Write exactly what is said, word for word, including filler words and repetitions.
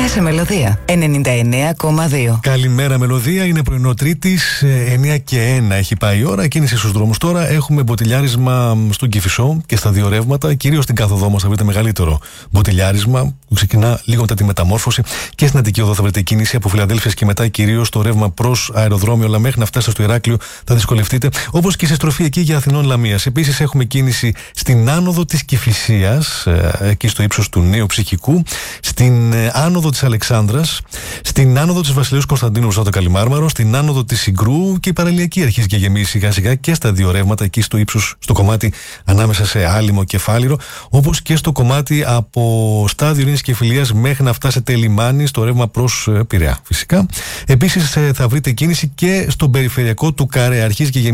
Γεια σε Μελωδία ενενήντα εννέα κόμμα δύο. Καλημέρα Μελωδία, είναι πρωινό Τρίτης, εννιά και ένα έχει πάει η ώρα. Κίνηση στους δρόμους τώρα. Έχουμε μποτιλιάρισμα στον Κηφισό και στα δύο ρεύματα. Κυρίως στην κάθοδό μας θα βρείτε μεγαλύτερο μποτιλιάρισμα που ξεκινά λίγο μετά τη μεταμόρφωση. Και στην Αττική Οδό θα βρείτε κίνηση από Φιλαδέλφειας και μετά κυρίως το ρεύμα προς αεροδρόμιο. Αλλά μέχρι να φτάσετε στο Ηράκλειο θα δυσκολευτείτε. Όπως και σε στροφή εκεί για Αθηνών Λαμίας. Επίσης έχουμε κίνηση στην άνοδο της Κηφισίας, εκεί στο ύψος του Νέου Ψυχικού. Στην άνοδο της Αλεξάνδρας, στην άνοδο της Βασιλείου Κωνσταντίνου μπροστά το Καλιμάρμαρο, στην άνοδο της Συγκρού και η παραλιακή αρχίζει και γεμίζει σιγά σιγά και στα δύο ρεύματα εκεί στο ύψος, στο κομμάτι ανάμεσα σε Άλυμο και Φάληρο, όπως και στο κομμάτι από στάδιο Ειρήνης και Φιλίας μέχρι να φτάσετε λιμάνι στο ρεύμα προς Πειραιά φυσικά. Επίσης θα βρείτε κίνηση και στον περιφερειακό του Καρέ, αρχίζει και γεμίζει